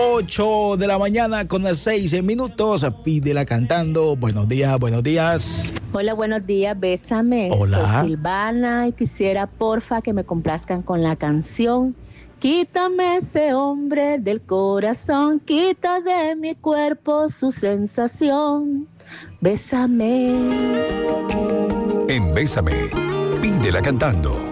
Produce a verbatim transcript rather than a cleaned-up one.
ocho de la mañana con seis minutos. Pídela cantando. Buenos días, buenos días. Hola, buenos días, bésame. Hola. Soy Silvana y quisiera, porfa, que me complazcan con la canción. Quítame ese hombre del corazón, quita de mi cuerpo su sensación. Bésame. En Bésame, pídela cantando.